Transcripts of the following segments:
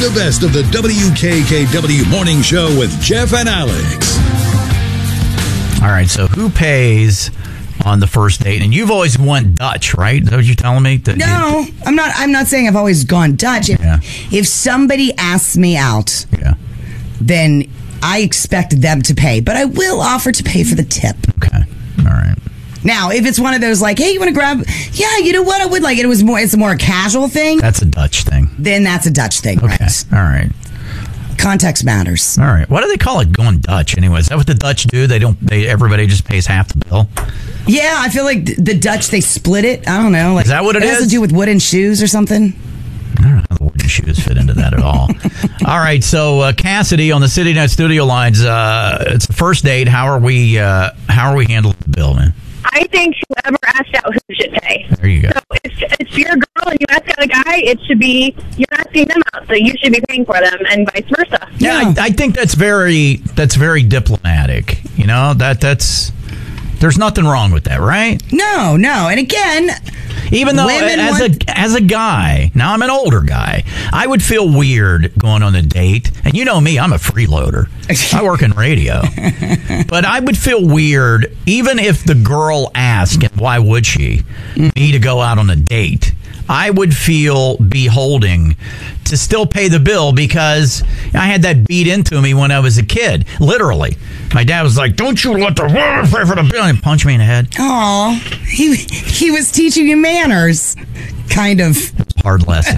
the best of the WKKW Morning Show with Jeff and Alex. All right, so who pays on the first date? And you've always went Dutch, right? Is that what you're telling me? No, I'm not. I'm not saying I've always gone Dutch. If somebody asks me out, then I expect them to pay, but I will offer to pay for the tip. Okay, all right. Now, if it's one of those like, hey, you want to grab? Yeah, you know what? I would like it. It's a more casual thing. That's a Dutch thing. Then that's a Dutch thing, okay. Right? All right. Context matters. All right. Why do they call it going Dutch anyway? Is that what the Dutch do? Everybody just pays half the bill? Yeah, I feel like the Dutch, they split it. I don't know. Like, is that what it is? It has to do with wooden shoes or something. I don't know how the wooden shoes fit into that at all. All right, so Cassidy on the City Net studio lines. It's the first date. How are we handling the bill, man? I think whoever asked out who should pay. There you go. So if you're a girl and you ask out a guy, it should be you're asking them out, so you should be paying for them, and vice versa. Yeah, I think that's very diplomatic. You know, that's there's nothing wrong with that, right? No, and again, even though as a guy, now I'm an older guy, I would feel weird going on a date. And you know me, I'm a freeloader. I work in radio. But I would feel weird even if the girl asked, and why would she, me to go out on a date. I would feel beholding to still pay the bill because I had that beat into me when I was a kid. Literally. My dad was like, don't you let the woman pay for the bill, and punch me in the head. Aw, he was teaching you manners, kind of. Hard lesson.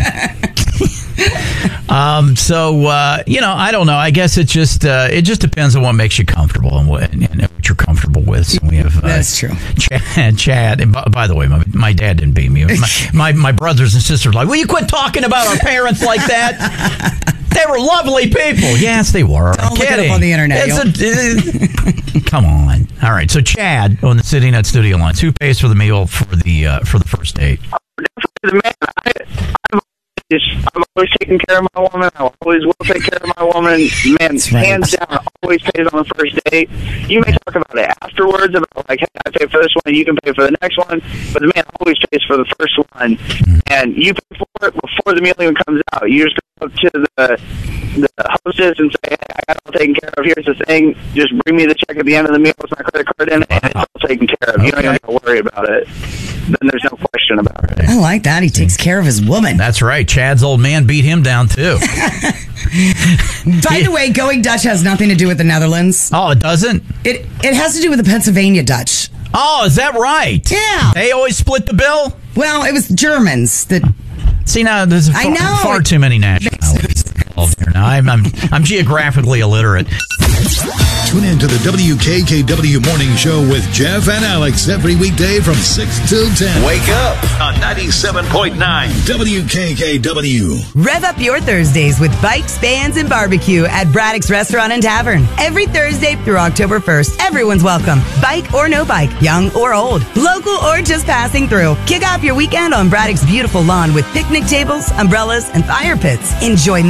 I don't know. I guess it just depends on what makes you comfortable and what you're comfortable with. So we have that's true. Chad. And by the way, my dad didn't beat me. My brothers and sisters were like, will you quit talking about our parents like that? They were lovely people. Yes, they were. Don't look it up on the internet. Come on. All right. So Chad on the City Net studio lines. Who pays for the meal for the first date? The man. I've always taken care of my woman. I always will take care of my woman. Man, hands down, always pays on the first date. You may talk about it afterwards, about like, hey, I pay for this one, you can pay for the next one, but the man always pays for the first one, and you pay for it before the meal even comes out. You just go up to the hostess and say, hey, I got it all taken care of. Here's the thing. Just bring me the check at the end of the meal with my credit card in it, and it's all taken care of. You don't even have to worry about it. Then there's no question about it. I like that. He takes care of his woman. That's right. Chad's old man beat him down, too. By the way, going Dutch has nothing to do with the Netherlands. Oh, it doesn't? It has to do with the Pennsylvania Dutch. Oh, is that right? Yeah. They always split the bill? Well, it was Germans that... See, now there's far too many nationalities involved here. Now I'm geographically illiterate. Tune in to the WKKW Morning Show with Jeff and Alex every weekday from 6 till 10. Wake up on 97.9 WKKW. Rev up your Thursdays with bikes, bands, and barbecue at Braddock's Restaurant and Tavern. Every Thursday through October 1st, everyone's welcome. Bike or no bike, young or old, local or just passing through. Kick off your weekend on Braddock's beautiful lawn with picnic tables, umbrellas, and fire pits. Enjoy